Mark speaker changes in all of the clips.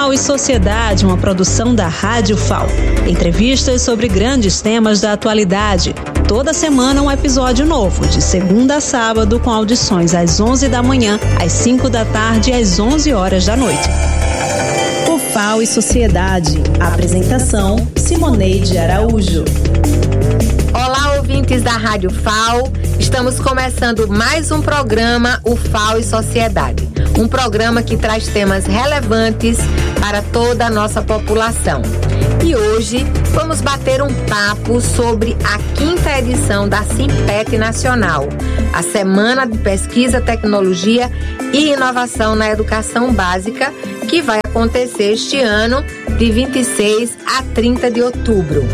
Speaker 1: FAO e Sociedade, uma produção da Rádio FAO. Entrevistas sobre grandes temas da atualidade. Toda semana um episódio novo, de segunda a sábado, com audições às 11 da manhã, às 5 da tarde e às 11 horas da noite. O FAO e Sociedade. Apresentação: Simoneide Araújo.
Speaker 2: Olá, ouvintes da Rádio FAO. Estamos começando mais um programa, o FAO e Sociedade. Um programa que traz temas relevantes para toda a nossa população. E hoje vamos bater um papo sobre a 5ª edição da Simpet Nacional, a Semana de Pesquisa, Tecnologia e Inovação na Educação Básica, que vai acontecer este ano de 26 a 30 de outubro.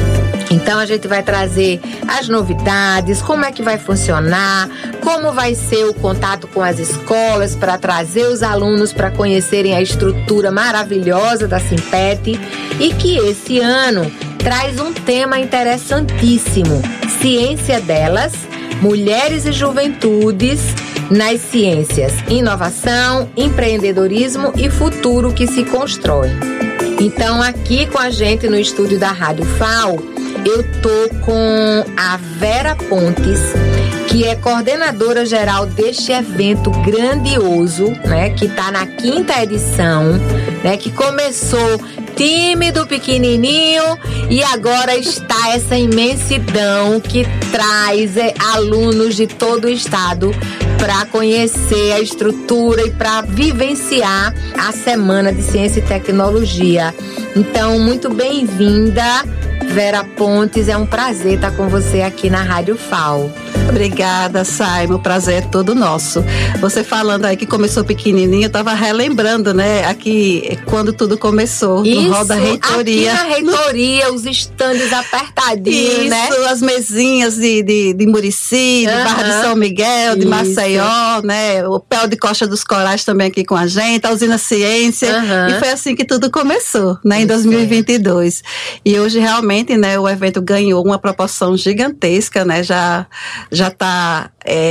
Speaker 2: Então a gente vai trazer as novidades, como é que vai funcionar, como vai ser o contato com as escolas para trazer os alunos para conhecerem a estrutura maravilhosa da Simpet, e que esse ano traz um tema interessantíssimo: ciência delas, mulheres e juventudes nas ciências, inovação, empreendedorismo e futuro que se constrói. Então aqui com a gente no estúdio da Rádio FAO, eu tô com a Vera Pontes, que é coordenadora geral deste evento grandioso, né, que está na 5ª edição, né, que começou tímido, pequenininho, e agora está essa imensidão que traz alunos de todo o estado para conhecer a estrutura e para vivenciar a Semana de Ciência e Tecnologia. Então, muito bem-vinda, Vera Pontes, é um prazer estar com você aqui na Rádio FAO.
Speaker 3: Obrigada, Saimo, o prazer é todo nosso. Você falando aí que começou pequenininho, eu estava relembrando, né, aqui quando tudo começou,
Speaker 2: isso,
Speaker 3: no hall da reitoria.
Speaker 2: Aqui na reitoria, os estandes apertadinhos,
Speaker 3: isso,
Speaker 2: né?
Speaker 3: As mesinhas de Murici, de Barra de São Miguel, de Maceió, né, o Pé de Costa dos Corais também aqui com a gente, a Usina Ciência, e foi assim que tudo começou, né, em 2022. E hoje realmente, né, o evento ganhou uma proporção gigantesca, né, já está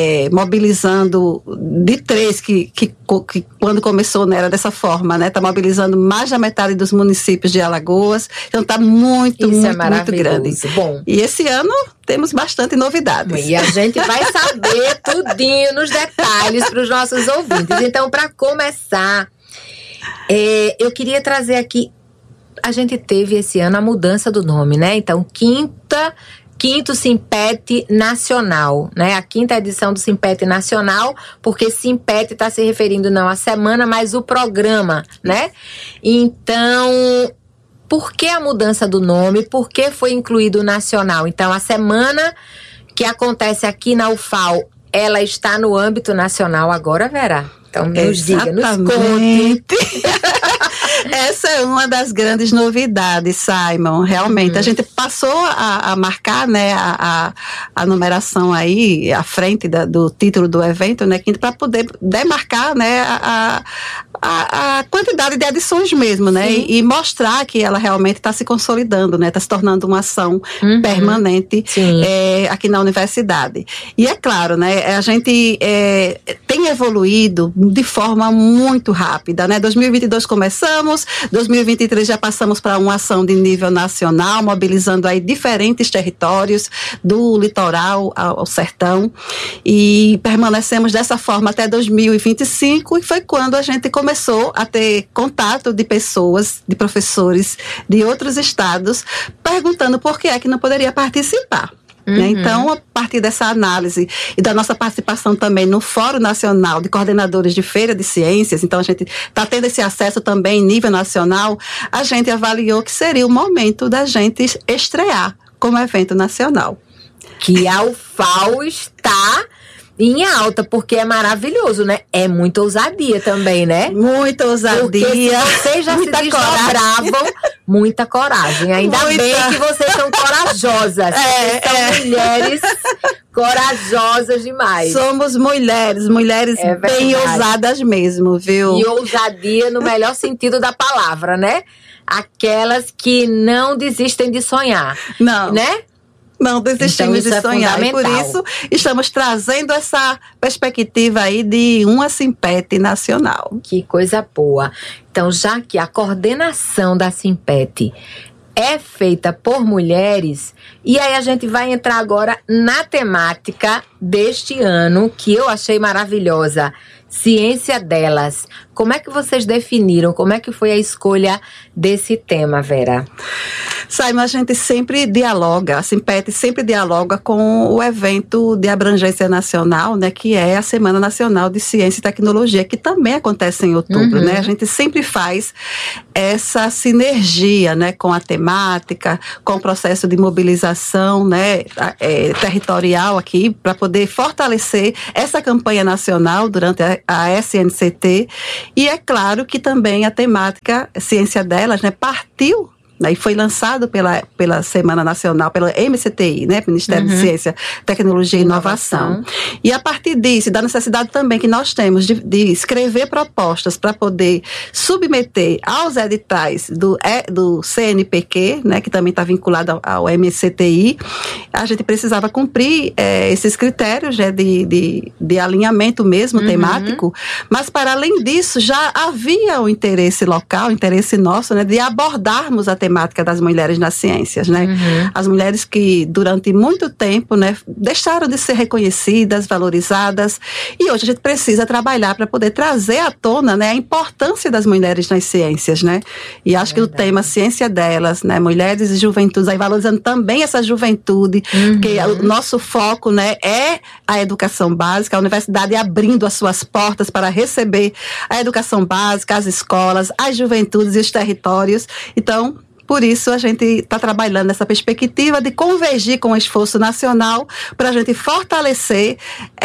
Speaker 3: mobilizando de 3 que quando começou, né, era dessa forma, né, está mobilizando mais da metade dos municípios de Alagoas, então está muito grande.
Speaker 2: Bom,
Speaker 3: e esse ano temos bastante novidades.
Speaker 2: E a gente vai saber tudinho nos detalhes para os nossos ouvintes. Então, para começar, eu queria trazer aqui, a gente teve esse ano a mudança do nome, né? Então, Quinto Simpet Nacional, né? A 5ª edição do Simpet Nacional, porque Simpet está se referindo não à semana, mas o programa, né? Então, por que a mudança do nome? Por que foi incluído o nacional? Então, a semana que acontece aqui na UFAO, ela está no âmbito nacional agora, Vera? Então, nos diga, nos conte.
Speaker 3: Essa é uma das grandes novidades, Simon. Realmente, a gente passou a marcar, né, a numeração aí, à frente do título do evento, né, para poder demarcar, né, a quantidade de edições mesmo, né, e mostrar que ela realmente está se consolidando, né, está se tornando uma ação permanente aqui na universidade. E é claro, né, a gente tem evoluído de forma muito rápida, né, 2022 começamos, 2023 já passamos para uma ação de nível nacional, mobilizando aí diferentes territórios, do litoral ao sertão, e permanecemos dessa forma até 2025, e foi quando a gente começou a ter contato de pessoas, de professores de outros estados, perguntando por que é que não poderia participar. Então, a partir dessa análise e da nossa participação também no Fórum Nacional de Coordenadores de Feira de Ciências, então a gente está tendo esse acesso também em nível nacional, a gente avaliou que seria o momento da gente estrear como evento nacional.
Speaker 2: Que a UFAO está em alta, porque é maravilhoso, né? É muita ousadia também, né?
Speaker 3: Muita ousadia.
Speaker 2: Porque se vocês já se desdobravam, muita coragem. Ainda bem que vocês são corajosas. São mulheres corajosas demais.
Speaker 3: Somos mulheres bem ousadas mesmo, viu?
Speaker 2: E ousadia no melhor sentido da palavra, né? Aquelas que não desistem de sonhar.
Speaker 3: Não.
Speaker 2: Né?
Speaker 3: Não desistimos de sonhar. E por isso estamos trazendo essa perspectiva aí de uma Simpet nacional.
Speaker 2: Que coisa boa. Então, já que a coordenação da Simpet é feita por mulheres, e aí a gente vai entrar agora na temática deste ano, que eu achei maravilhosa, Ciência Delas. Como é que vocês definiram? Como é que foi a escolha desse tema, Vera?
Speaker 3: Simon, a gente sempre dialoga, a Simpet sempre dialoga com o evento de abrangência nacional, né, que é a Semana Nacional de Ciência e Tecnologia, que também acontece em outubro, né? A gente sempre faz essa sinergia, né, com a temática, com o processo de mobilização, né, territorial aqui, para poder fortalecer essa campanha nacional durante a SNCT. E é claro que também a temática Ciência Delas, né, partiu, e foi lançado pela Semana Nacional, pela MCTI, né, Ministério de Ciência, Tecnologia e Inovação. E a partir disso, da necessidade também que nós temos de escrever propostas para poder submeter aos editais do CNPq, né, que também está vinculado ao MCTI, a gente precisava cumprir esses critérios, né, de alinhamento mesmo temático, mas para além disso já havia o interesse local, o interesse nosso, né, de abordarmos a temática das mulheres nas ciências, né? As mulheres que durante muito tempo, né, deixaram de ser reconhecidas, valorizadas, e hoje a gente precisa trabalhar para poder trazer à tona, né, a importância das mulheres nas ciências, né? E acho que o tema Ciência Delas, né, mulheres e juventudes, aí valorizando também essa juventude, porque o nosso foco, né, é a educação básica, a universidade abrindo as suas portas para receber a educação básica, as escolas, as juventudes e os territórios. Então, por isso, a gente está trabalhando nessa perspectiva de convergir com o esforço nacional para a gente fortalecer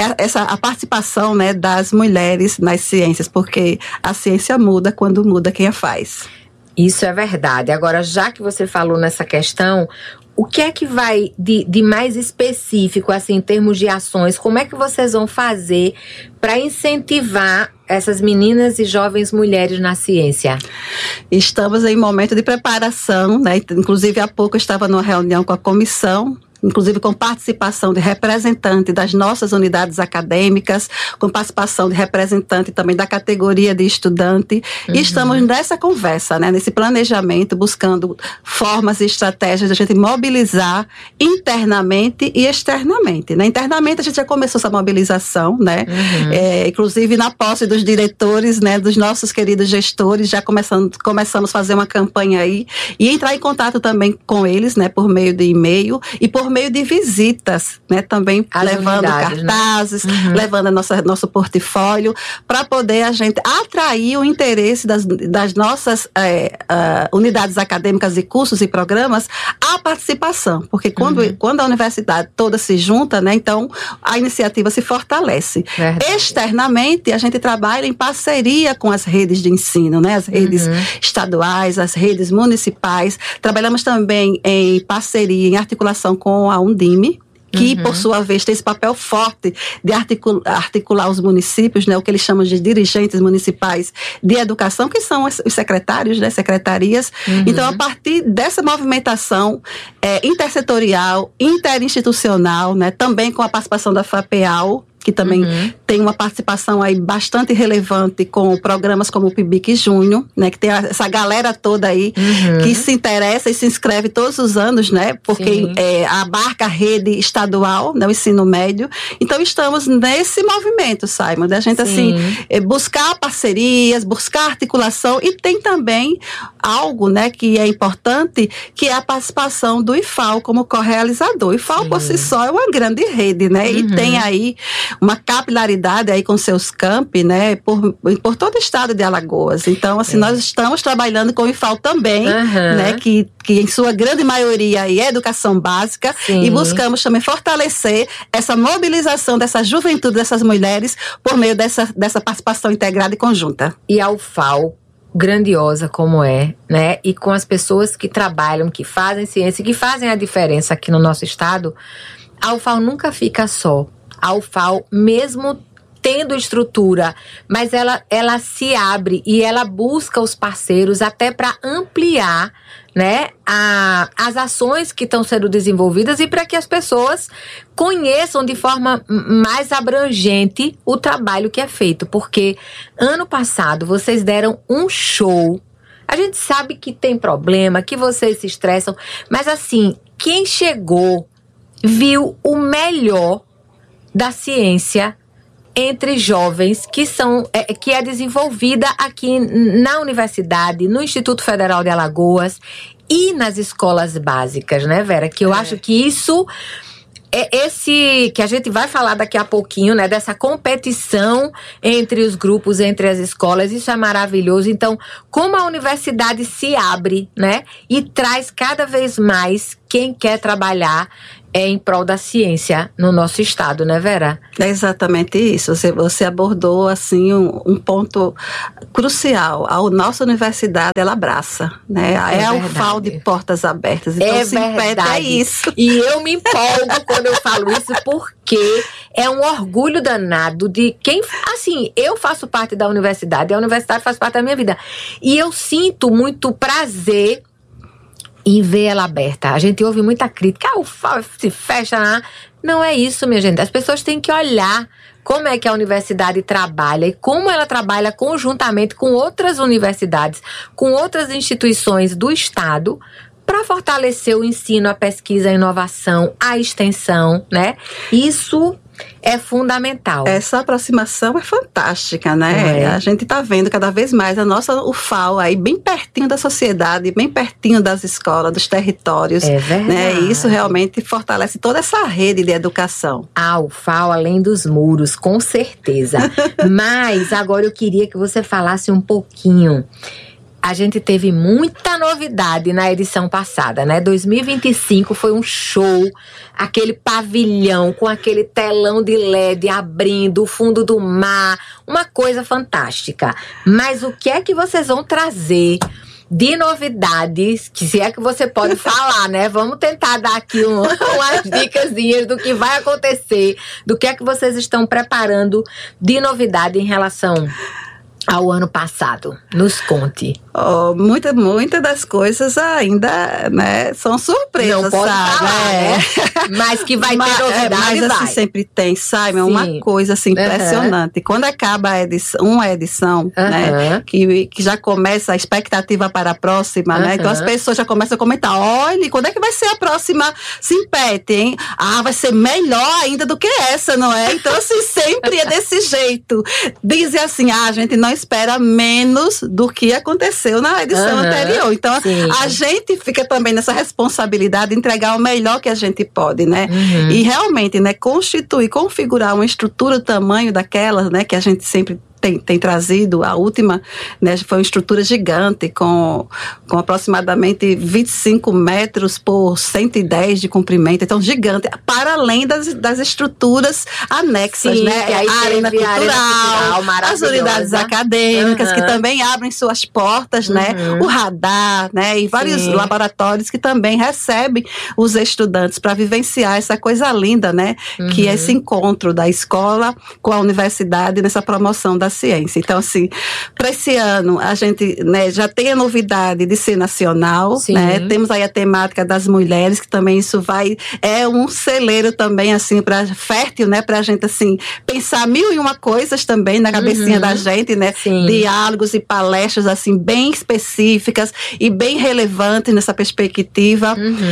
Speaker 3: a participação, né, das mulheres nas ciências, porque a ciência muda quando muda quem a faz.
Speaker 2: Isso é verdade. Agora, já que você falou nessa questão, o que é que vai de mais específico, assim, em termos de ações? Como é que vocês vão fazer para incentivar essas meninas e jovens mulheres na ciência?
Speaker 3: Estamos em momento de preparação, né? Inclusive, há pouco eu estava numa reunião com a comissão, inclusive com participação de representante das nossas unidades acadêmicas, com participação de representante também da categoria de estudante, e estamos nessa conversa, né, nesse planejamento, buscando formas e estratégias de a gente mobilizar internamente e externamente, né? Internamente a gente já começou essa mobilização, né? Inclusive na posse dos diretores, né, dos nossos queridos gestores, já começamos a fazer uma campanha aí, e entrar em contato também com eles, né, por meio de e-mail e por meio de visitas, né, também as levando cartazes, né? Levando nosso portfólio, para poder a gente atrair o interesse das nossas unidades acadêmicas e cursos e programas à participação, porque quando a universidade toda se junta, né, então a iniciativa se fortalece. Externamente, a gente trabalha em parceria com as redes de ensino, né, as redes estaduais, as redes municipais. Trabalhamos também em parceria, em articulação com a Undime, que, por sua vez, tem esse papel forte de articular os municípios, né, o que eles chamam de dirigentes municipais de educação, que são os secretários, né, secretarias. Então, a partir dessa movimentação intersetorial, interinstitucional, né, também com a participação da FAPEAL, que também tem uma participação aí bastante relevante com programas como o PIBIC Júnior, né, que tem essa galera toda aí que se interessa e se inscreve todos os anos, né, porque abarca a rede estadual, né, o ensino médio. Então, estamos nesse movimento, Simon, da gente, assim, buscar parcerias, buscar articulação, e tem também algo, né, que é importante, que é a participação do IFAL como co-realizador. O IFAL, por si só, é uma grande rede, né, e tem aí uma capilaridade aí com seus campi, né, por todo o estado de Alagoas. Então, assim, nós estamos trabalhando com o IFAL também, né, que em sua grande maioria aí é educação básica, e buscamos também fortalecer essa mobilização dessa juventude, dessas mulheres, por meio dessa participação integrada e conjunta.
Speaker 2: E a UFAL, grandiosa como é, né, e com as pessoas que trabalham, que fazem ciência, que fazem a diferença aqui no nosso estado, a UFAL nunca fica só. A UFAL, mesmo tendo estrutura, mas ela se abre e ela busca os parceiros até para ampliar, né, as ações que estão sendo desenvolvidas e para que as pessoas conheçam de forma mais abrangente o trabalho que é feito. Porque ano passado vocês deram um show. A gente sabe que tem problema, que vocês se estressam, mas assim, quem chegou viu o melhor da ciência entre jovens que é desenvolvida aqui na universidade, no Instituto Federal de Alagoas e nas escolas básicas, né, Vera? Que eu acho que isso que a gente vai falar daqui a pouquinho, né, dessa competição entre os grupos, entre as escolas, isso é maravilhoso. Então, como a universidade se abre, né, e traz cada vez mais quem quer trabalhar em prol da ciência no nosso estado, né, Vera?
Speaker 3: É exatamente isso. Você abordou, assim, um ponto crucial. A nossa universidade, ela abraça, né? É o FAO de portas abertas. Então,
Speaker 2: verdade.
Speaker 3: É isso.
Speaker 2: E eu me empolgo quando eu falo isso, porque é um orgulho danado de quem... Assim, eu faço parte da universidade, a universidade faz parte da minha vida. E eu sinto muito prazer e ver ela aberta. A gente ouve muita crítica. O FAO se fecha, né? Não é isso, minha gente. As pessoas têm que olhar como é que a universidade trabalha e como ela trabalha conjuntamente com outras universidades, com outras instituições do Estado, para fortalecer o ensino, a pesquisa, a inovação, a extensão, né? Isso é fundamental.
Speaker 3: Essa aproximação é fantástica, né? A gente está vendo cada vez mais o FAO aí bem pertinho da sociedade, bem pertinho das escolas, dos territórios.
Speaker 2: É verdade.
Speaker 3: Né? E isso realmente fortalece toda essa rede de educação.
Speaker 2: O FAO além dos muros, com certeza. Mas agora eu queria que você falasse um pouquinho. A gente teve muita novidade na edição passada, né? 2025 foi um show, aquele pavilhão com aquele telão de LED abrindo, o fundo do mar, uma coisa fantástica. Mas o que é que vocês vão trazer de novidades, que se é que você pode falar, né? Vamos tentar dar aqui umas dicasinhas do que vai acontecer, do que é que vocês estão preparando de novidade em relação ao ano passado. Nos conte.
Speaker 3: Muitas das coisas ainda, né, são surpresas,
Speaker 2: não pode
Speaker 3: sabe?
Speaker 2: Falar, né? Mas que vai ter novidade,
Speaker 3: mas assim,
Speaker 2: vai.
Speaker 3: sempre tem, Simon, uma coisa assim impressionante. Quando acaba uma edição, né, que já começa a expectativa para a próxima, né? Então as pessoas já começam a comentar, olha, quando é que vai ser a próxima Simpete, hein? Vai ser melhor ainda do que essa, não é? Então assim, sempre é desse jeito. Dizem assim, a gente não espera menos do que aconteceu na edição anterior. Então, a gente fica também nessa responsabilidade de entregar o melhor que a gente pode, né? E realmente, né, configurar uma estrutura do tamanho daquelas, né, que a gente sempre tem trazido. A última, né, foi uma estrutura gigante com aproximadamente 25 metros por 110 de comprimento, então gigante, para além das estruturas anexas, né? A arena cultural, as unidades acadêmicas que também abrem suas portas, né? O radar, né? E vários laboratórios que também recebem os estudantes para vivenciar essa coisa linda, né? Que é esse encontro da escola com a universidade nessa promoção da ciência. Então, assim, para esse ano, a gente, né, já tem a novidade de ser nacional, né? Temos aí a temática das mulheres, que também isso é um celeiro também, assim, fértil, né? Pra gente, assim, pensar 1001 coisas também na cabecinha da gente, né? Diálogos e palestras, assim, bem específicas e bem relevantes nessa perspectiva.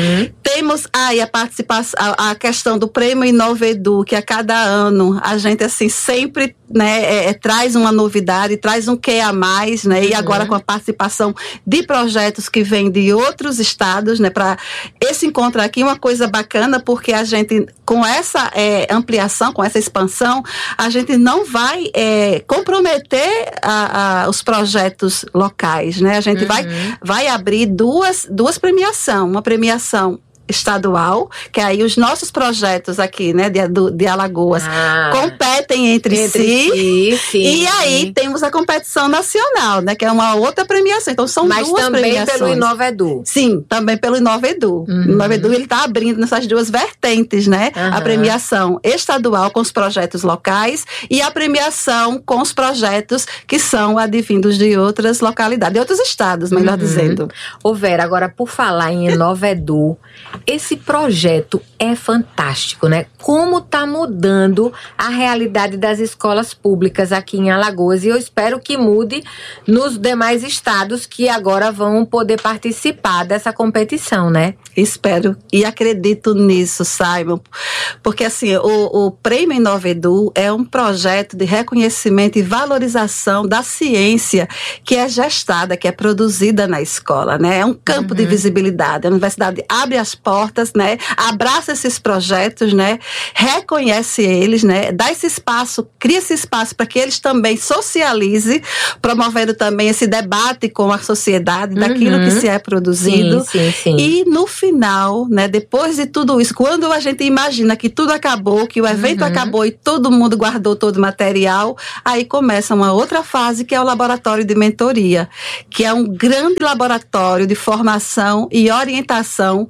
Speaker 3: Temos aí a participação, a questão do Prêmio Inovedu, que a cada ano a gente, assim, sempre, né, traz uma novidade, traz um quê a mais, né? E agora com a participação de projetos que vêm de outros estados, né? Para esse encontro aqui, uma coisa bacana, porque a gente, com essa ampliação, com essa expansão, a gente não vai comprometer os projetos locais, né? A gente vai abrir duas premiações. Uma premiação estadual, que aí os nossos projetos aqui, né, de Alagoas, competem entre si. Sim. E aí temos a competição nacional, né, que é uma outra premiação. Então são duas premiações. Mas também
Speaker 2: pelo InovaEdu.
Speaker 3: Sim, também pelo InovaEdu. O InovaEdu, ele está abrindo nessas duas vertentes, né, a premiação estadual com os projetos locais e a premiação com os projetos que são advindos de outras localidades, de outros estados, melhor dizendo.
Speaker 2: Ô Vera, agora por falar em InovaEdu, esse projeto é fantástico, né? Como está mudando a realidade das escolas públicas aqui em Alagoas, e eu espero que mude nos demais estados que agora vão poder participar dessa competição, né?
Speaker 3: Espero e acredito nisso, Simon, porque assim, o Prêmio InovaEdu é um projeto de reconhecimento e valorização da ciência que é gestada, que é produzida na escola, né? É um campo de visibilidade. A universidade abre as portas, né? Abraça esses projetos, né? Reconhece eles, né? Dá esse espaço, cria esse espaço para que eles também socializem, promovendo também esse debate com a sociedade daquilo que se é produzido.
Speaker 2: Sim.
Speaker 3: E no final, né? Depois de tudo isso, quando a gente imagina que tudo acabou, que o evento acabou e todo mundo guardou todo o material, aí começa uma outra fase, que é o laboratório de mentoria, que é um grande laboratório de formação e orientação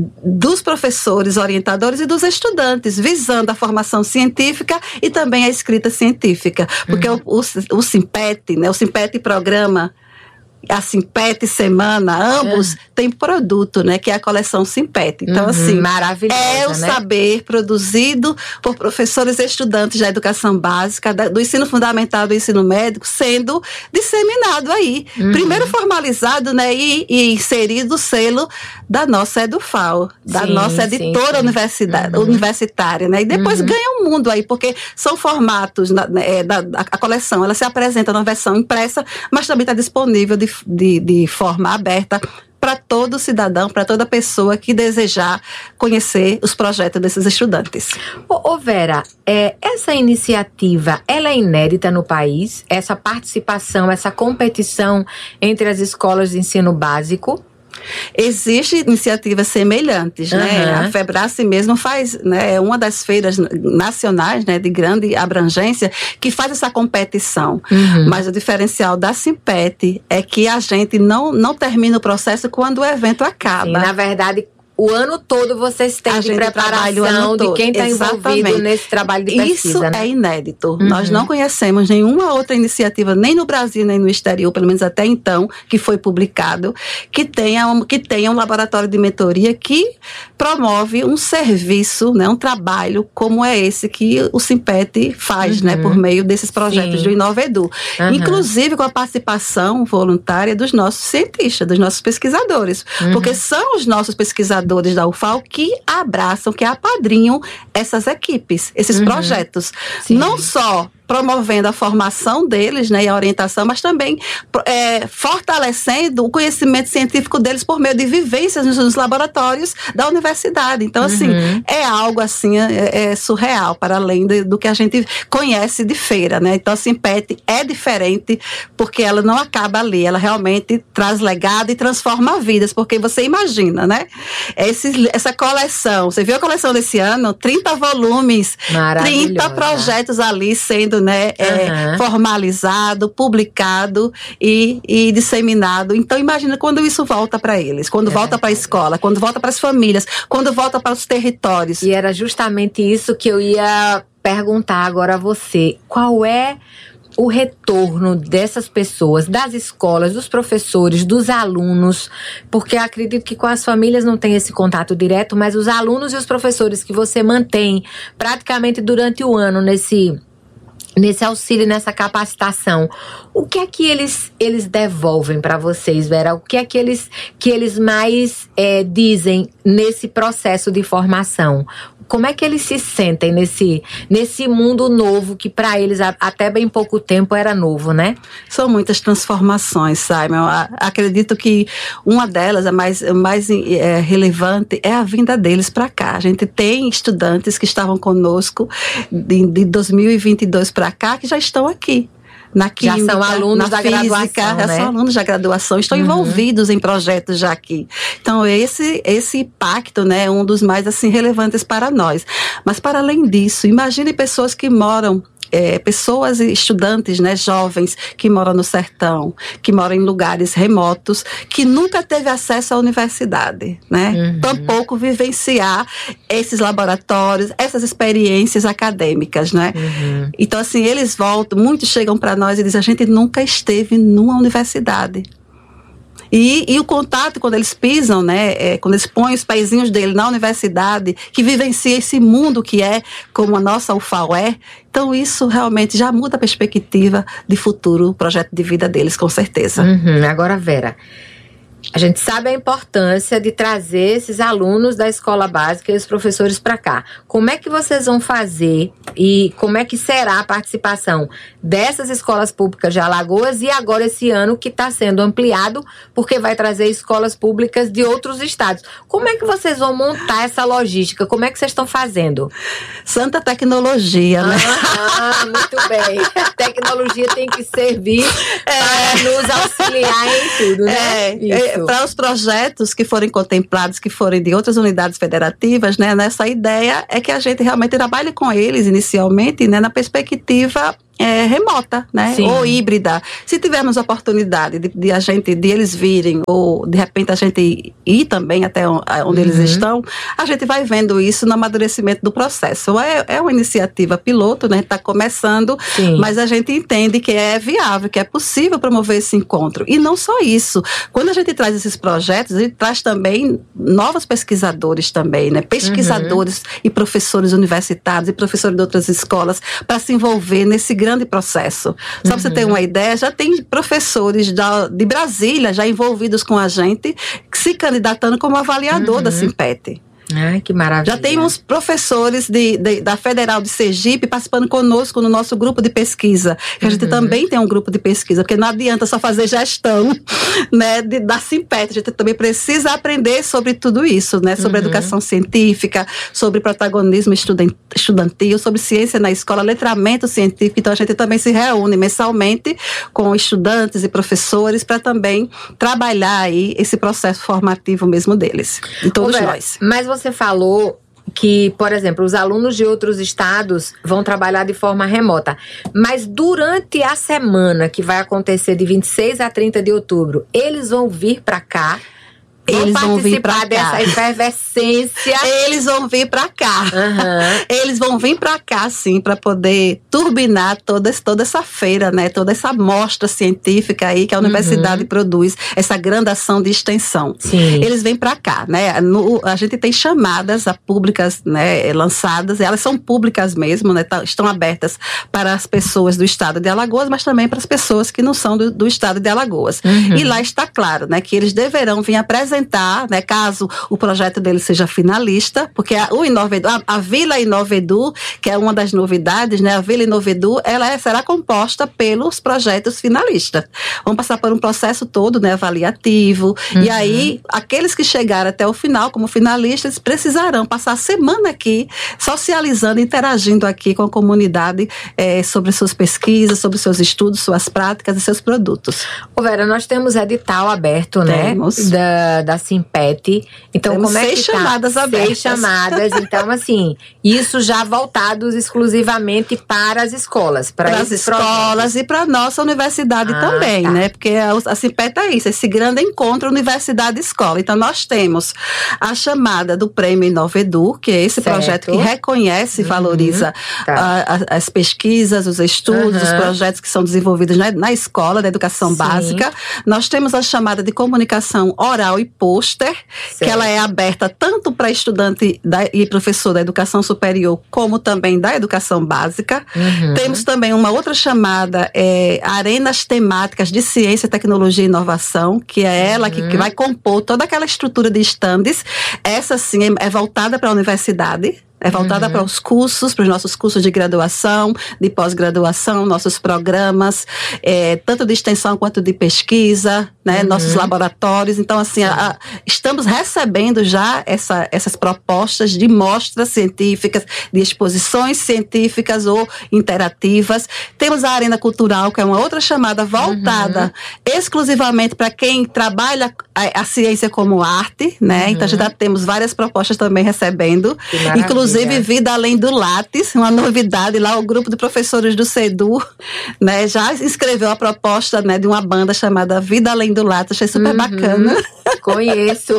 Speaker 3: dos professores, orientadores e dos estudantes, visando a formação científica e também a escrita científica. Porque o Simpete, né, o Simpete Programa, a Simpete Semana, ambos têm produto, né, que é a coleção Simpete. Então, assim,
Speaker 2: maravilhosa,
Speaker 3: é o saber produzido por professores e estudantes da educação básica, do ensino fundamental, do ensino médico, sendo disseminado aí. Primeiro formalizado, né, e inserido o selo da nossa EduFal, da nossa editora universitária, né, e depois ganha um mundo aí, porque são formatos, a coleção, ela se apresenta na versão impressa, mas também está disponível de forma aberta para todo cidadão, para toda pessoa que desejar conhecer os projetos desses estudantes.
Speaker 2: Ô Vera, essa iniciativa, ela é inédita no país? Essa participação, essa competição entre as escolas de ensino básico?
Speaker 3: Existem iniciativas semelhantes, né? A FEBRACE mesmo faz, né, uma das feiras nacionais, né, de grande abrangência, que faz essa competição. Mas o diferencial da Simpete é que a gente não termina o processo quando o evento acaba.
Speaker 2: Sim, na verdade, o ano todo vocês têm de preparação de quem está envolvido nesse trabalho de pesquisa.
Speaker 3: Isso, né? É inédito. Nós não conhecemos nenhuma outra iniciativa, nem no Brasil, nem no exterior, pelo menos até então, que foi publicado, que tenha um laboratório de mentoria que promove um serviço, né, um trabalho como é esse que o Simpete faz, né, por meio desses projetos do InovaEdu. Inclusive com a participação voluntária dos nossos cientistas, dos nossos pesquisadores. Porque são os nossos pesquisadores da UFAL que abraçam, que apadrinham essas equipes, esses projetos. Não só promovendo a formação deles, né, e a orientação, mas também fortalecendo o conhecimento científico deles por meio de vivências nos laboratórios da universidade. Então, assim, é algo assim, surreal, para além do que a gente conhece de feira, né? Então, a Simpete é diferente, porque ela não acaba ali, ela realmente traz legado e transforma vidas, porque você imagina, né? Essa coleção, você viu a coleção desse ano? 30 volumes, 30 projetos ali sendo, né, formalizado, publicado e disseminado. Então, imagina quando isso volta para eles, quando volta para a escola, quando volta para as famílias, quando volta para os territórios.
Speaker 2: E era justamente isso que eu ia perguntar agora a você. Qual é o retorno dessas pessoas, das escolas, dos professores, dos alunos, porque eu acredito que com as famílias não tem esse contato direto, mas os alunos e os professores que você mantém praticamente durante o ano nesse auxílio, nessa capacitação, o que é que eles devolvem para vocês, Vera? O que é que eles mais dizem nesse processo de formação? Como é que eles se sentem nesse mundo novo que para eles até bem pouco tempo era novo, né?
Speaker 3: São muitas transformações, Simon. Acredito que uma delas, a mais relevante, é a vinda deles para cá. A gente tem estudantes que estavam conosco de 2022 para cá que já estão aqui. na química,
Speaker 2: já são alunos
Speaker 3: na
Speaker 2: da
Speaker 3: física,
Speaker 2: graduação,
Speaker 3: já
Speaker 2: né?
Speaker 3: são alunos da graduação, estão envolvidos em projetos já aqui. Então, esse impacto, né, é um dos mais, assim, relevantes para nós. Mas, para além disso, imagine pessoas que moram, pessoas e estudantes, né, jovens que moram no sertão, que moram em lugares remotos, que nunca teve acesso à universidade, né? Tampouco vivenciar esses laboratórios, essas experiências acadêmicas, né? Então, assim, eles voltam, muitos chegam para nós e dizem, a gente nunca esteve numa universidade. E o contato, quando eles pisam, né, quando eles põem os pezinhos dele na universidade, que vivencia esse mundo que é, como a nossa UFAL é, então isso realmente já muda a perspectiva de futuro, o projeto de vida deles, com certeza.
Speaker 2: Agora, Vera, a gente sabe a importância de trazer esses alunos da escola básica e os professores para cá. Como é que vocês vão fazer e como é que será a participação dessas escolas públicas de Alagoas e agora esse ano que está sendo ampliado porque vai trazer escolas públicas de outros estados? Como é que vocês vão montar essa logística? Como é que vocês estão fazendo?
Speaker 3: Santa tecnologia, né?
Speaker 2: Muito bem. A tecnologia tem que servir para nos auxiliar em tudo, né?
Speaker 3: Para os projetos que forem contemplados, que forem de outras unidades federativas, né, nessa ideia é que a gente realmente trabalhe com eles inicialmente, né, na perspectiva remota, né?
Speaker 2: Sim.
Speaker 3: Ou híbrida. Se tivermos oportunidade de eles virem, ou de repente a gente ir também até onde eles estão, a gente vai vendo isso no amadurecimento do processo. É uma iniciativa piloto, né? Está começando,
Speaker 2: Sim.
Speaker 3: Mas a gente entende que é viável, que é possível promover esse encontro. E não só isso. Quando a gente traz esses projetos, a gente traz também novos pesquisadores também, né? Pesquisadores e professores universitários e professores de outras escolas para se envolver nesse grande processo. Só para você ter uma ideia, já tem professores de Brasília já envolvidos com a gente, se candidatando como avaliador da Simpet.
Speaker 2: Ai, que maravilha.
Speaker 3: Já tem uns professores da Federal de Sergipe participando conosco no nosso grupo de pesquisa. Que a gente também tem um grupo de pesquisa, porque não adianta só fazer gestão, né, da Simpet. A gente também precisa aprender sobre tudo isso, né, sobre educação científica, sobre protagonismo estudantil, sobre ciência na escola, letramento científico. Então a gente também se reúne mensalmente com estudantes e professores para também trabalhar aí esse processo formativo mesmo deles, de todos nós.
Speaker 2: Mas você falou que, por exemplo, os alunos de outros estados vão trabalhar de forma remota. Mas durante a semana que vai acontecer de 26 a 30 de outubro, eles vão vir para cá?
Speaker 3: Eles vão vir para cá.
Speaker 2: Dessa efervescência.
Speaker 3: Eles vão vir para cá. Eles vão vir para cá, sim, para poder turbinar toda essa feira, né? Toda essa amostra científica aí que a universidade produz, essa grande ação de extensão.
Speaker 2: Sim.
Speaker 3: Eles vêm para cá, né? A gente tem chamadas públicas, né, lançadas, elas são públicas mesmo, né? Estão abertas para as pessoas do estado de Alagoas, mas também para as pessoas que não são do estado de Alagoas. E lá está claro, né, que eles deverão vir apresentar, né, caso o projeto dele seja finalista, porque a Vila Inovedu, que é uma das novidades, né, a Vila Inovedu, ela será composta pelos projetos finalistas. Vão passar por um processo todo, né, avaliativo, e aí aqueles que chegaram até o final como finalistas precisarão passar a semana aqui socializando, interagindo aqui com a comunidade sobre suas pesquisas, sobre seus estudos, suas práticas e seus produtos.
Speaker 2: Ô Vera, nós temos edital aberto, né?
Speaker 3: Temos.
Speaker 2: Da Simpet. Então,
Speaker 3: temos
Speaker 2: como é que
Speaker 3: 6 chamadas abertas.
Speaker 2: 6 chamadas. Então, assim, isso já voltados exclusivamente para as escolas. Para
Speaker 3: as escolas e para a nossa universidade também, né? Porque a Simpet é isso, esse grande encontro universidade-escola. Então, nós temos a chamada do Prêmio Inovedu, que é esse projeto que reconhece e valoriza as pesquisas, os estudos, os projetos que são desenvolvidos na escola, da educação básica. Nós temos a chamada de comunicação oral e pôster, que ela é aberta tanto para estudante e professor da educação superior, como também da educação básica. Temos também uma outra chamada, Arenas Temáticas de Ciência, Tecnologia e Inovação, que é ela que vai compor toda aquela estrutura de estandes. Essa sim é voltada para a universidade. É voltada para os cursos, para os nossos cursos de graduação, de pós-graduação, nossos programas, tanto de extensão quanto de pesquisa, né? Nossos laboratórios. Então, assim, estamos recebendo já essas propostas de mostras científicas, de exposições científicas ou interativas. Temos a Arena Cultural, que é uma outra chamada voltada exclusivamente para quem trabalha a ciência como arte, né? Então, já temos várias propostas também recebendo. Inclusive, Vida Além do Lattes, uma novidade lá, o grupo de professores do CEDU, né, já escreveu a proposta, né, de uma banda chamada Vida Além do Lattes. Achei super bacana.
Speaker 2: Conheço.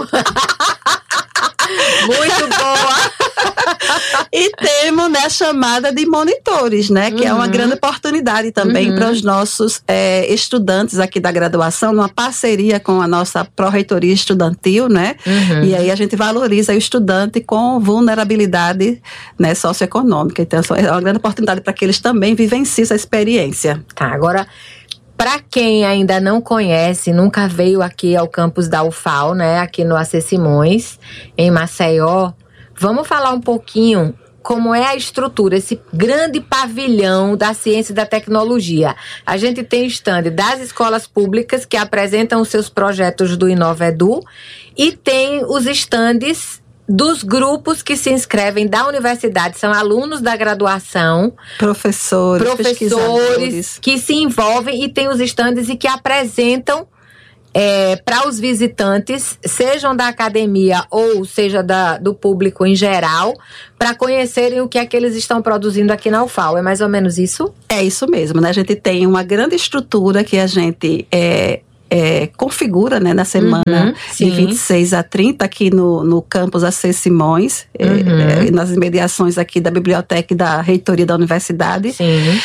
Speaker 2: Muito boa.
Speaker 3: E temos, né, a chamada de monitores, né, que é uma grande oportunidade também para os nossos estudantes aqui da graduação, numa parceria com a nossa pró-reitoria estudantil, né, e aí a gente valoriza o estudante com vulnerabilidade, né, socioeconômica. Então, é uma grande oportunidade para que eles também vivenciem essa experiência.
Speaker 2: Tá, agora, para quem ainda não conhece, nunca veio aqui ao campus da UFAL, né, aqui no AC Simões, em Maceió, vamos falar um pouquinho como é a estrutura, esse grande pavilhão da ciência e da tecnologia. A gente tem stand das escolas públicas que apresentam os seus projetos do InovaEdu e tem os stands dos grupos que se inscrevem da universidade, são alunos da graduação,
Speaker 3: professores
Speaker 2: que se envolvem e tem os stands e que apresentam para os visitantes, sejam da academia ou seja do público em geral, para conhecerem o que é que eles estão produzindo aqui na UFAL. É mais ou menos isso?
Speaker 3: É isso mesmo, né? A gente tem uma grande estrutura que a gente configura, né, na semana de 26 a 30 aqui no campus AC Simões, nas imediações aqui da biblioteca e da reitoria da universidade.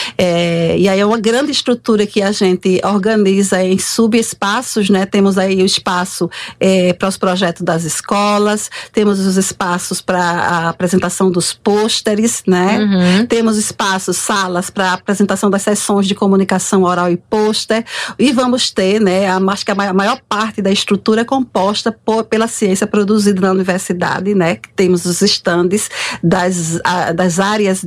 Speaker 3: E aí é uma grande estrutura que a gente organiza em subespaços, né? Temos aí o espaço para os projetos das escolas, temos os espaços para a apresentação dos pôsteres, né? Temos espaços, salas para a apresentação das sessões de comunicação oral e pôster, e vamos ter, né, acho que a maior parte da estrutura é composta pela ciência produzida na universidade, né? Temos os estandes das áreas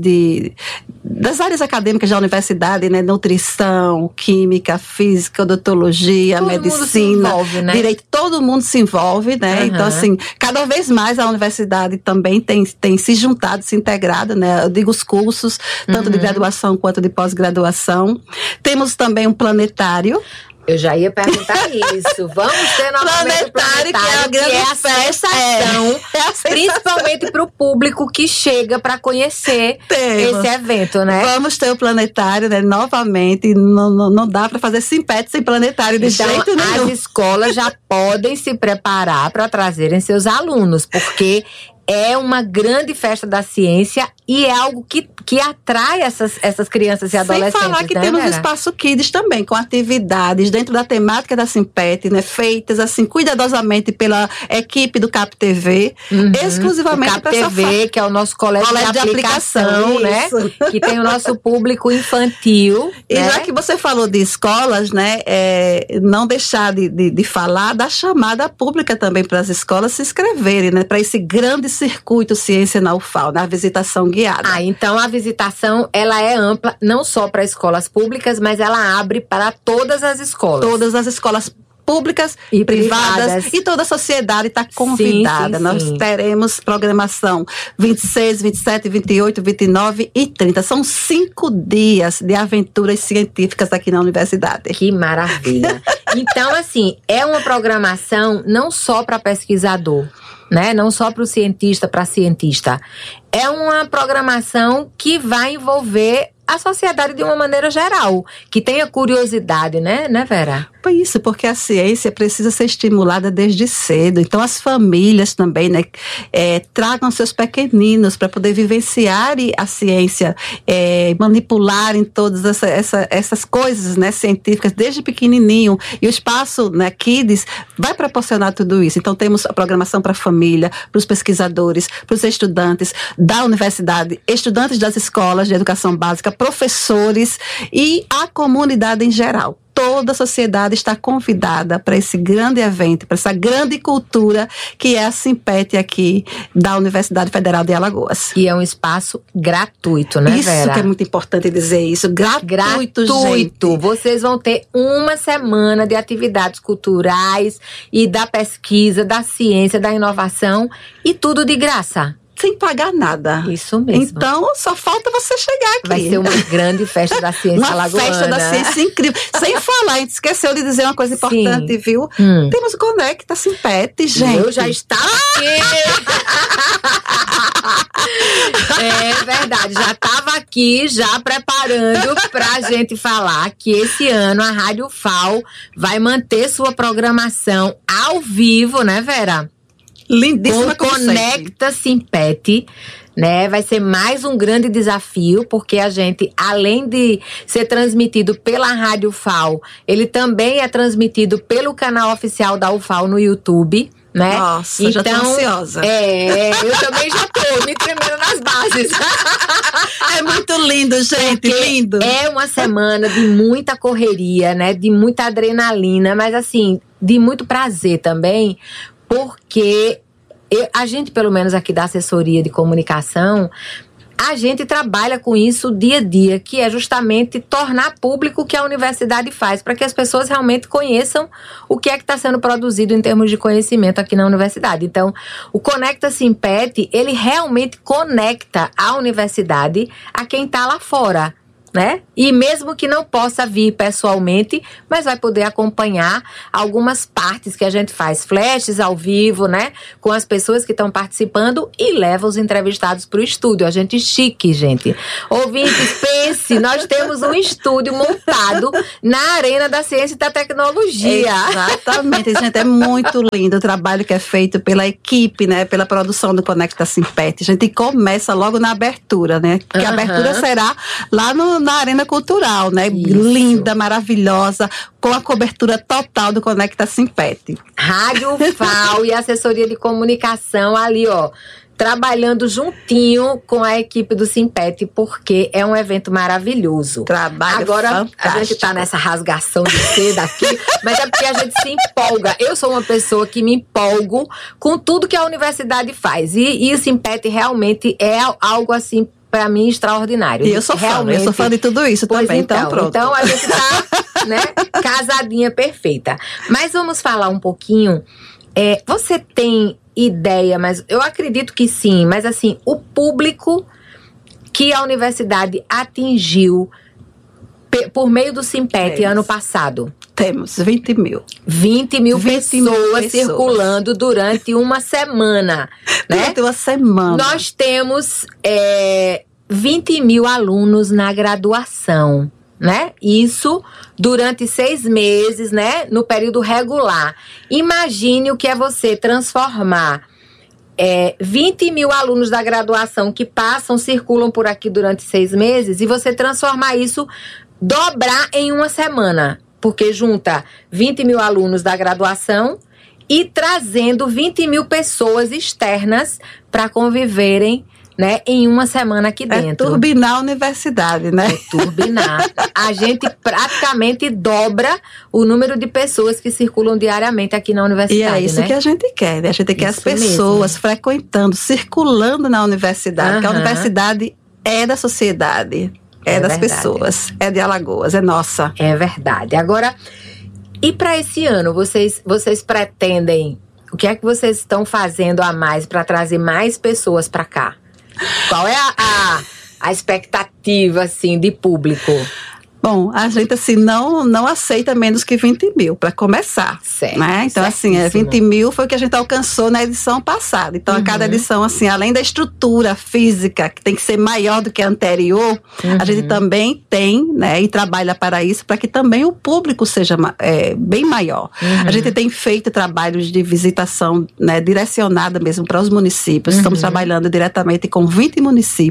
Speaker 3: acadêmicas da universidade, né? Nutrição, química, física, odontologia, todo medicina, mundo se envolve, né? Direito, todo mundo se envolve, né? Então, assim, cada vez mais a universidade também tem se juntado, se integrado, né? Eu digo os cursos, tanto de graduação quanto de pós-graduação. Temos também um planetário.
Speaker 2: Eu já ia perguntar isso. Vamos ter novamente o planetário, que é a sensação, principalmente para o público que chega para conhecer esse evento, né?
Speaker 3: Vamos ter o planetário, né, novamente. Não dá para fazer simpete sem planetário de jeito nenhum.
Speaker 2: As escolas já podem se preparar para trazerem seus alunos, porque é uma grande festa da ciência e é algo que atrai essas crianças e adolescentes.
Speaker 3: Sem falar que
Speaker 2: né,
Speaker 3: temos o
Speaker 2: Vera?
Speaker 3: Espaço Kids também, com atividades dentro da temática da Simpete, né, feitas assim cuidadosamente pela equipe do Cap TV, exclusivamente para essa
Speaker 2: TV, que é o nosso colégio de aplicação, né? Que tem o nosso público infantil.
Speaker 3: E
Speaker 2: né?
Speaker 3: já que você falou de escolas, né, não deixar de falar da chamada pública também para as escolas se inscreverem, né, para esse grande circuito Ciência na UFAL, na visitação guiada.
Speaker 2: Então a visitação, ela é ampla, não só para escolas públicas, mas ela abre para todas as escolas.
Speaker 3: Todas as escolas públicas e privadas e toda a sociedade está convidada.
Speaker 2: Sim.
Speaker 3: Nós teremos programação 26, 27, 28, 29 e 30. São 5 dias de aventuras científicas aqui na universidade.
Speaker 2: Que maravilha! Então, assim, é uma programação não só para pesquisador, né? Não só para o cientista, para cientista. É uma programação que vai envolver a sociedade de uma maneira geral, que tenha curiosidade, né Vera?
Speaker 3: Isso, porque a ciência precisa ser estimulada desde cedo. Então, as famílias também, né, tragam seus pequeninos para poder vivenciar a ciência, manipularem todas essas coisas, né, científicas desde pequenininho. E o espaço, né, Kids vai proporcionar tudo isso. Então, temos a programação para a família, para os pesquisadores, para os estudantes da universidade, estudantes das escolas de educação básica, professores e a comunidade em geral. Toda a sociedade está convidada para esse grande evento, para essa grande cultura que é a Simpete aqui da Universidade Federal de Alagoas.
Speaker 2: E é um espaço gratuito, né, Vera?
Speaker 3: Isso que é muito importante dizer isso. Gratuito, gente.
Speaker 2: Vocês vão ter uma semana de atividades culturais e da pesquisa, da ciência, da inovação e tudo de graça.
Speaker 3: Sem pagar nada.
Speaker 2: Isso mesmo.
Speaker 3: Então, só falta você chegar aqui.
Speaker 2: Vai ser uma grande festa da ciência alagoana.
Speaker 3: Uma festa da ciência incrível. Sem falar, a gente esqueceu de dizer uma coisa importante, viu? Temos o Conecta Simpete, gente.
Speaker 2: Eu já estava aqui. É verdade, já estava aqui, já preparando pra gente falar que esse ano a Rádio FAO vai manter sua programação ao vivo, né, Vera?
Speaker 3: Lindíssima
Speaker 2: com Conecta Simpete, né? Vai ser mais um grande desafio, porque a gente, além de ser transmitido pela Rádio FAO, ele também é transmitido pelo canal oficial da UFAO no YouTube, né?
Speaker 3: Nossa,
Speaker 2: então,
Speaker 3: já tô ansiosa.
Speaker 2: Eu também já tô me tremendo nas bases.
Speaker 3: É muito lindo, gente,
Speaker 2: porque
Speaker 3: lindo.
Speaker 2: É uma semana de muita correria, né? De muita adrenalina, mas assim, de muito prazer também, porque a gente, pelo menos aqui da assessoria de comunicação, a gente trabalha com isso dia a dia, que é justamente tornar público o que a universidade faz, para que as pessoas realmente conheçam o que é que está sendo produzido em termos de conhecimento aqui na universidade. Então, o Conecta Simpete, ele realmente conecta a universidade a quem está lá fora, né? E mesmo que não possa vir pessoalmente, mas vai poder acompanhar algumas partes que a gente faz, flashes ao vivo, né? Com as pessoas que estão participando e leva os entrevistados para o estúdio. A gente chique, gente. Ouvintes, pense, nós temos um estúdio montado na Arena da Ciência e da Tecnologia.
Speaker 3: Exatamente, gente, é muito lindo o trabalho que é feito pela equipe, né? Pela produção do Conecta Simpete. A gente começa logo na abertura, né? Porque a abertura será lá na Arena Cultural, né? Isso. Linda, maravilhosa, com a cobertura total do Conecta Simpete.
Speaker 2: Rádio FAO e assessoria de comunicação ali, ó, trabalhando juntinho com a equipe do Simpete, porque é um evento maravilhoso.
Speaker 3: Trabalho
Speaker 2: agora,
Speaker 3: fantástico.
Speaker 2: A gente tá nessa rasgação de seda aqui, mas é porque a gente se empolga. Eu sou uma pessoa que me empolgo com tudo que a universidade faz. E o Simpete realmente é algo assim, pra mim, extraordinário.
Speaker 3: E eu sou fã de tudo isso também, então pronto.
Speaker 2: Então a gente tá, né, casadinha perfeita. Mas vamos falar um pouquinho, você tem ideia, mas eu acredito que sim, mas assim, o público que a universidade atingiu por meio do Simpete ano passado?
Speaker 3: Temos 20 mil.
Speaker 2: 20 mil pessoas circulando durante uma semana. Né?
Speaker 3: Durante uma semana.
Speaker 2: Nós temos 20 mil alunos na graduação, né? Isso durante 6 meses, né? No período regular. Imagine o que é você transformar 20 mil alunos da graduação que circulam por aqui durante 6 meses, e você transformar isso, dobrar em uma semana. Porque junta 20 mil alunos da graduação e trazendo 20 mil pessoas externas para conviverem, né, em uma semana aqui dentro.
Speaker 3: É turbinar a universidade, né?
Speaker 2: É turbinar. A gente praticamente dobra o número de pessoas que circulam diariamente aqui na universidade,
Speaker 3: e é isso, né, que a gente quer, né? A gente quer as pessoas mesmo frequentando, circulando na universidade, porque a universidade é da sociedade. É das pessoas, é de Alagoas, é nossa.
Speaker 2: É verdade. Agora, e para esse ano, vocês pretendem, o que é que vocês estão fazendo a mais para trazer mais pessoas para cá? Qual é a expectativa, assim, de público?
Speaker 3: Bom, a gente, assim, não aceita menos que 20 mil, para começar.
Speaker 2: Certo.
Speaker 3: Né? Então, assim, 20 mil foi o que a gente alcançou na edição passada. Então, a cada edição, assim, além da estrutura física, que tem que ser maior do que a anterior, a gente também tem, né, e trabalha para isso, para que também o público seja bem maior. A gente tem feito trabalhos de visitação, né, direcionada mesmo para os municípios. Estamos trabalhando diretamente com 20 municípios,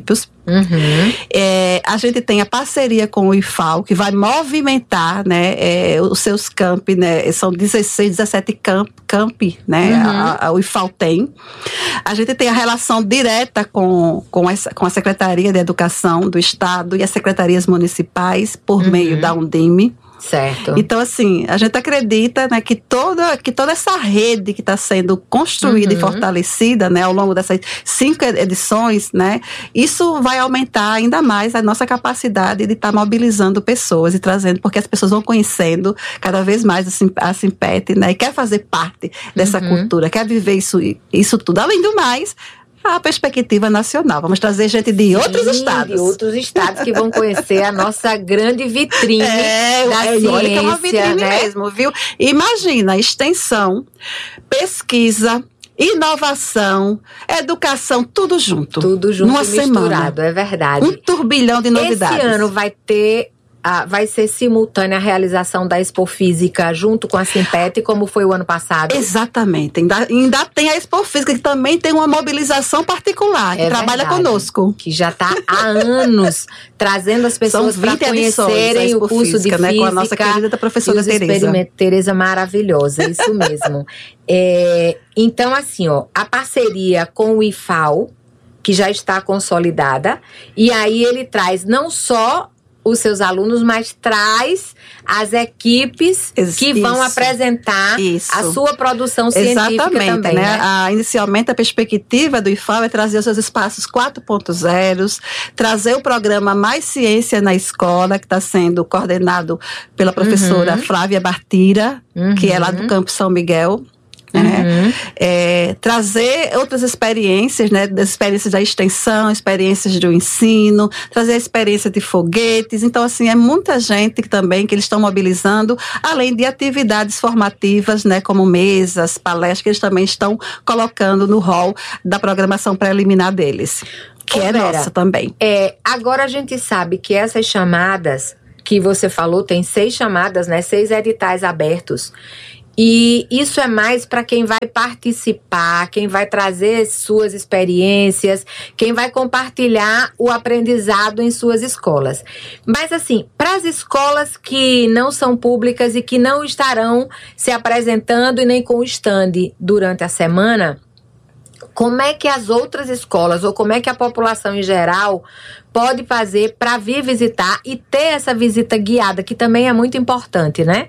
Speaker 3: A gente tem a parceria com o IFAL, que vai movimentar, né, os seus campi, né, são 16, 17 campi, né, o IFAL tem. A gente tem a relação direta com a Secretaria de Educação do Estado e as secretarias municipais por meio da Undime.
Speaker 2: Certo.
Speaker 3: Então, assim, a gente acredita, né, que toda essa rede que está sendo construída e fortalecida, né, ao longo dessas 5 edições, né, isso vai aumentar ainda mais a nossa capacidade de estar mobilizando pessoas e trazendo, porque as pessoas vão conhecendo cada vez mais a Simpet, né, e quer fazer parte dessa cultura, quer viver isso tudo. Além do mais, a perspectiva nacional. Vamos trazer gente de outros estados.
Speaker 2: De outros estados que vão conhecer a nossa grande vitrine da ciência.
Speaker 3: Olha que é uma vitrine, né, mesmo, viu? Imagina, extensão, pesquisa, inovação, educação, tudo junto.
Speaker 2: Tudo junto
Speaker 3: numa
Speaker 2: e misturado,
Speaker 3: semana.
Speaker 2: é verdade.
Speaker 3: 1 turbilhão de novidades.
Speaker 2: Esse ano vai ser simultânea a realização da Expo Física junto com a Simpet, como foi o ano passado?
Speaker 3: Exatamente. Ainda tem a Expo Física, que também tem uma mobilização particular, que trabalha conosco.
Speaker 2: Que já está há anos trazendo as pessoas para conhecerem o curso de Física, né,
Speaker 3: com a nossa querida professora Tereza.
Speaker 2: Tereza maravilhosa, isso mesmo. Então, assim, a parceria com o IFAL, que já está consolidada, e aí ele traz não só os seus alunos, mas traz as equipes que vão apresentar a sua produção científica também, né?
Speaker 3: Inicialmente, a perspectiva do IFAL é trazer os seus espaços 4.0, trazer o programa Mais Ciência na Escola, que está sendo coordenado pela professora Flávia Bartira, que é lá do Campo São Miguel. Trazer outras experiências, né, das experiências da extensão, experiências do ensino, trazer a experiência de foguetes. Então, assim, é muita gente também que eles estão mobilizando, além de atividades formativas, né, como mesas, palestras, que eles também estão colocando no hall da programação preliminar deles, que é nossa também.
Speaker 2: Agora a gente sabe que essas chamadas que você falou, tem 6 chamadas, né, 6 editais abertos. E isso é mais para quem vai participar, quem vai trazer suas experiências, quem vai compartilhar o aprendizado em suas escolas. Mas assim, para as escolas que não são públicas e que não estarão se apresentando e nem com o stand durante a semana, como é que as outras escolas, ou como é que a população em geral pode fazer para vir visitar e ter essa visita guiada, que também é muito importante, né?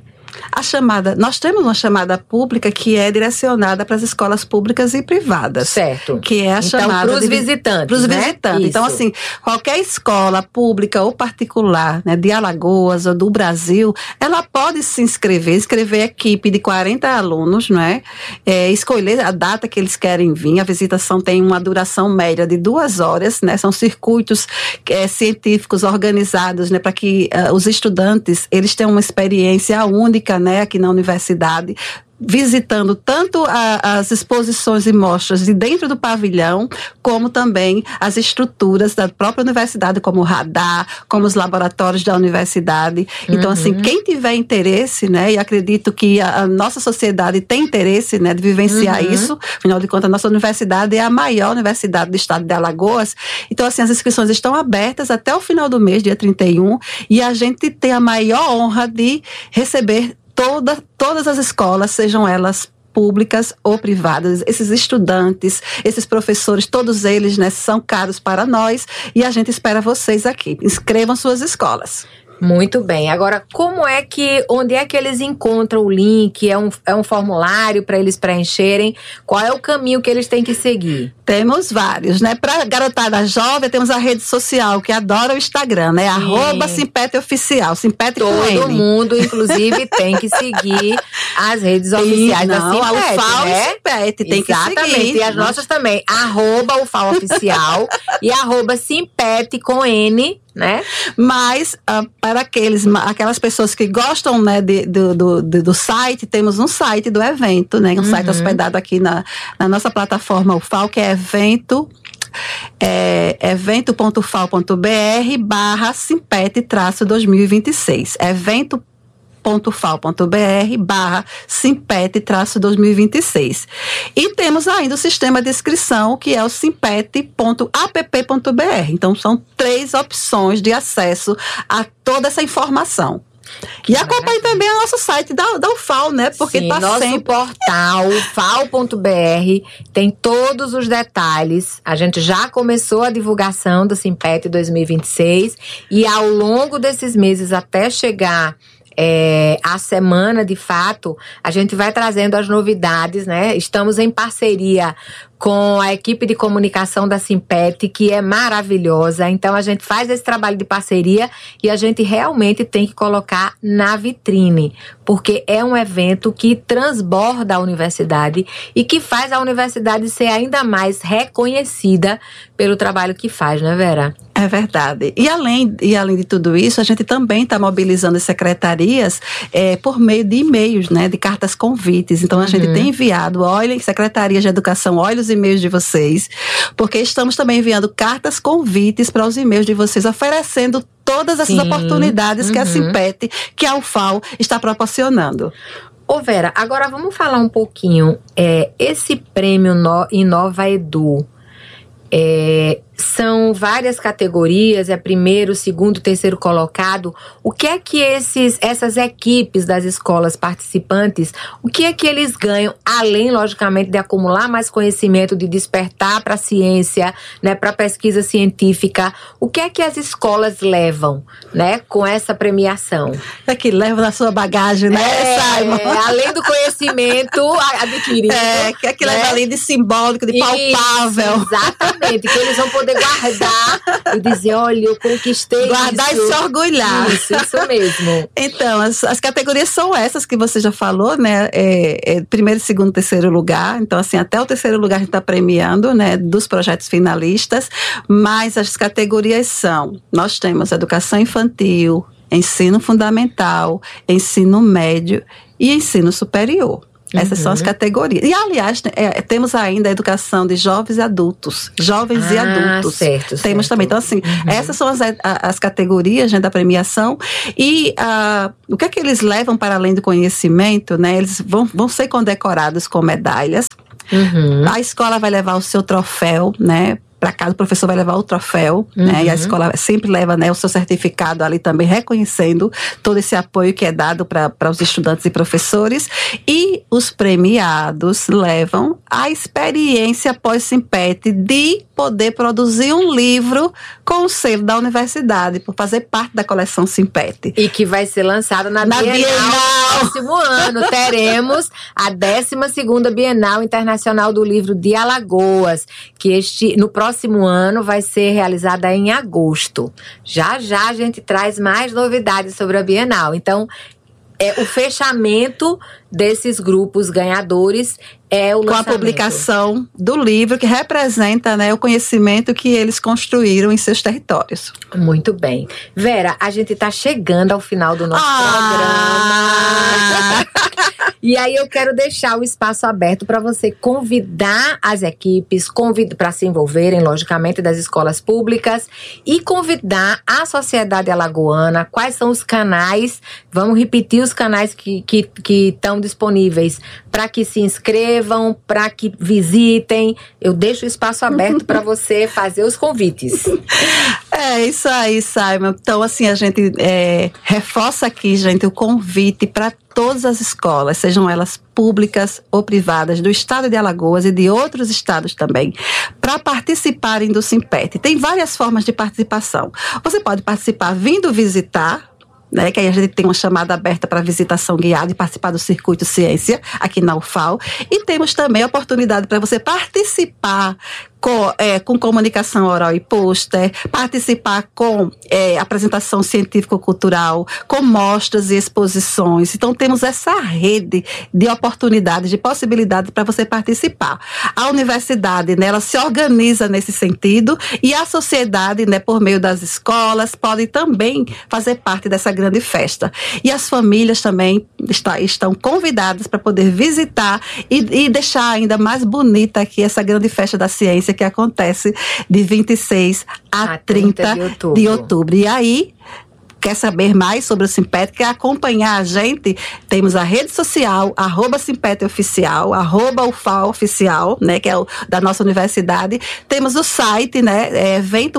Speaker 3: Nós temos uma chamada pública que é direcionada para as escolas públicas e privadas.
Speaker 2: Certo.
Speaker 3: Que é a chamada
Speaker 2: para os visitantes.
Speaker 3: Para os visitantes. Então, assim, qualquer escola pública ou particular, né, de Alagoas ou do Brasil, ela pode se inscrever equipe de 40 alunos, não é? Escolher a data que eles querem vir. A visitação tem uma duração média de 2 horas, né? São circuitos científicos organizados, né, para que os estudantes eles tenham uma experiência única, né, aqui na universidade, visitando tanto as exposições e mostras de dentro do pavilhão, como também as estruturas da própria universidade, como o radar, como os laboratórios da universidade. Então, assim, quem tiver interesse, né, e acredito que a nossa sociedade tem interesse, né, de vivenciar isso, afinal de contas, a nossa universidade é a maior universidade do estado de Alagoas. Então, assim, as inscrições estão abertas até o final do mês, dia 31, e a gente tem a maior honra de receber todas as escolas, sejam elas públicas ou privadas, esses estudantes, esses professores, todos eles, né, são caros para nós, e a gente espera vocês aqui. Inscrevam suas escolas.
Speaker 2: Muito bem. Agora, onde é que eles encontram o link? É um formulário para eles preencherem? Qual é o caminho que eles têm que seguir?
Speaker 3: Temos vários, né? Para garotada jovem, temos a rede social, que adora o Instagram, né? @SimpetOficial, Simpet com N.
Speaker 2: Todo mundo, inclusive, tem que seguir as redes oficiais da Simpet,
Speaker 3: o FAO
Speaker 2: né?
Speaker 3: e Simpet, tem que seguir.
Speaker 2: Exatamente, e as nossas também. @UFAOOficial e @Simpet com N, né?
Speaker 3: Mas para aquelas pessoas que gostam, né, do site, temos um site do evento, né? Um site hospedado aqui na nossa plataforma UFAO, que é evento.fal.br/Simpet-2026. Evento.fal.br simpet.fal.br/simpet-2026. E temos ainda o sistema de inscrição, que é o simpet.app.br. Então, são 3 opções de acesso a toda essa informação. E acompanhe também o nosso site da UFAL, né? Porque
Speaker 2: tá nosso
Speaker 3: sempre...
Speaker 2: portal, fal.br, tem todos os detalhes. A gente já começou a divulgação do Simpet 2026 e ao longo desses meses até chegar a semana, de fato, a gente vai trazendo as novidades, né? Estamos em parceria com a equipe de comunicação da Simpet, que é maravilhosa. Então, a gente faz esse trabalho de parceria e a gente realmente tem que colocar na vitrine, porque é um evento que transborda a universidade e que faz a universidade ser ainda mais reconhecida pelo trabalho que faz, né, Vera?
Speaker 3: É verdade. E além de tudo isso, a gente também está mobilizando as secretarias por meio de e-mails, né, de cartas convites. Então, a gente tem enviado, olhem, secretarias de educação, olhem os e-mails de vocês, porque estamos também enviando cartas convites para os e-mails de vocês, oferecendo todas essas oportunidades que a Simpet, que a UFAL está proporcionando.
Speaker 2: Ô Vera, agora vamos falar um pouquinho, esse prêmio Inova Edu, são várias categorias, primeiro, segundo, terceiro colocado. O que é que essas equipes das escolas participantes, o que é que eles ganham, além, logicamente, de acumular mais conhecimento, de despertar para a ciência, né, para a pesquisa científica? O que é que as escolas levam, né, com essa premiação?
Speaker 3: É que leva na sua bagagem, né, Simon?
Speaker 2: Além do conhecimento adquirido.
Speaker 3: Que é que leva ali de simbólico, de palpável.
Speaker 2: Isso, exatamente, que eles vão poder guardar e dizer, olha, eu conquistei
Speaker 3: guardar
Speaker 2: isso.
Speaker 3: E se orgulhar.
Speaker 2: Isso mesmo.
Speaker 3: Então, as categorias são essas que você já falou, né? Primeiro, segundo, terceiro lugar. Então, assim, até o terceiro lugar a gente está premiando, né? Dos projetos finalistas. Mas as categorias nós temos educação infantil, ensino fundamental, ensino médio e ensino superior. Essas são as categorias. E, aliás, temos ainda a educação de jovens e adultos. Jovens e adultos.
Speaker 2: Certo.
Speaker 3: Temos também. Então, assim, essas são as categorias, né, da premiação. E o que é que eles levam para além do conhecimento, né? Eles vão ser condecorados com medalhas. A escola vai levar o seu troféu, né? Para casa, o professor vai levar o troféu, né? E a escola sempre leva, né, o seu certificado ali também, reconhecendo todo esse apoio que é dado para os estudantes e professores. E os premiados levam a experiência pós-Simpet de poder produzir um livro com o selo da universidade, por fazer parte da coleção Simpet.
Speaker 2: E que vai ser lançado na Bienal no próximo ano. Teremos a 12ª Bienal Internacional do Livro de Alagoas, que no próximo ano vai ser realizada em agosto. Já a gente traz mais novidades sobre a Bienal. Então, o fechamento desses grupos ganhadores é o lançamento.
Speaker 3: Com a publicação do livro, que representa, né, o conhecimento que eles construíram em seus territórios.
Speaker 2: Muito bem. Vera, a gente está chegando ao final do nosso programa. E aí eu quero deixar o espaço aberto para você convidar as equipes, para se envolverem, logicamente, das escolas públicas, e convidar a sociedade alagoana. Quais são os canais? Vamos repetir os canais que estão disponíveis para que se inscrevam, para que visitem. Eu deixo o espaço aberto para você fazer os convites.
Speaker 3: É isso aí, Simon. Então, assim, a gente reforça aqui, gente, o convite para todas as escolas, sejam elas públicas ou privadas, do estado de Alagoas e de outros estados também, para participarem do Simpet. Tem várias formas de participação. Você pode participar vindo visitar, né, que aí a gente tem uma chamada aberta para visitação guiada e participar do Circuito Ciência aqui na UFAL. E temos também a oportunidade para você participar com comunicação oral e pôster, participar com apresentação científico-cultural, com mostras e exposições. Então, temos essa rede de oportunidades, de possibilidades para você participar. A universidade, né, ela se organiza nesse sentido, e a sociedade, né, por meio das escolas, pode também fazer parte dessa grande festa. E as famílias também estão convidadas para poder visitar e deixar ainda mais bonita aqui essa grande festa da ciência, que acontece de 26 a 30 de outubro. E aí, quer saber mais sobre o Simpet, quer acompanhar a gente, temos a rede social, @SimpetOficial, @UFAOficial, né, que é o da nossa universidade. Temos o site, né,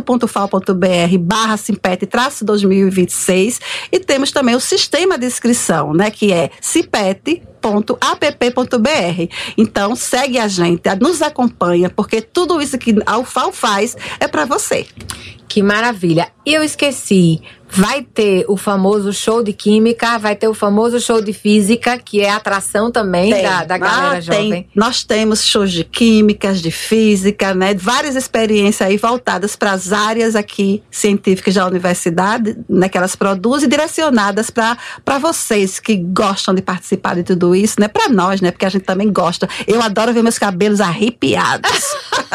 Speaker 3: evento.fal.br/Simpet-2026, e temos também o sistema de inscrição, né, que é simpet.app.br. Então, segue a gente, nos acompanha, porque tudo isso que a UFAL faz é para você.
Speaker 2: Que maravilha. E eu esqueci, vai ter o famoso show de química, vai ter o famoso show de física, que é atração também da galera jovem.
Speaker 3: Nós temos shows de químicas, de física, né? Várias experiências aí voltadas para as áreas aqui científicas da universidade, né, que elas produzem, direcionadas para vocês que gostam de participar de tudo isso, né? Para nós, né? Porque a gente também gosta. Eu adoro ver meus cabelos arrepiados.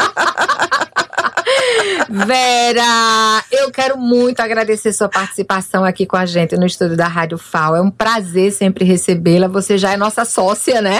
Speaker 2: Vera, eu quero muito agradecer sua participação aqui com a gente no estúdio da Rádio FAO. É um prazer sempre recebê-la. Você já é nossa sócia, né?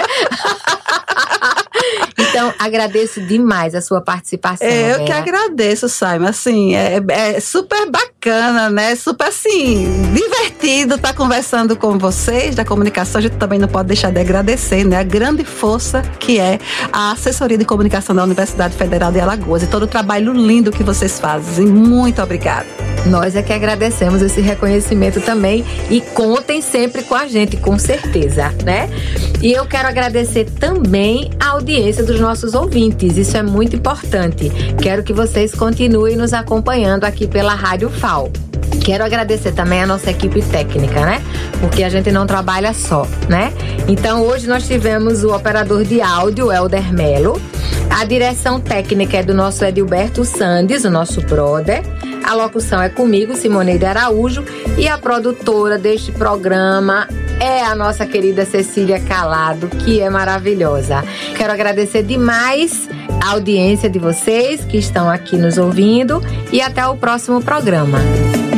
Speaker 2: Então, agradeço demais a sua participação.
Speaker 3: Eu que agradeço, Simon. Assim, é super bacana, né? Super, assim, divertido estar conversando com vocês da comunicação. A gente também não pode deixar de agradecer, né? A grande força que é a Assessoria de Comunicação da Universidade Federal de Alagoas e todo o trabalho lindo que vocês fazem. Muito obrigada.
Speaker 2: Nós é que agradecemos esse reconhecimento também, e contem sempre com a gente, com certeza, né? E eu quero agradecer também a audiência dos nossos ouvintes, isso é muito importante. Quero que vocês continuem nos acompanhando aqui pela Rádio FAO. Quero agradecer também a nossa equipe técnica, né? Porque a gente não trabalha só, né? Então, hoje nós tivemos o operador de áudio, Helder Melo. A direção técnica é do nosso Edilberto Sandes, o nosso brother. A locução é comigo, Simoneide Araújo. E a produtora deste programa é a nossa querida Cecília Calado, que é maravilhosa. Quero agradecer demais a audiência de vocês que estão aqui nos ouvindo. E até o próximo programa.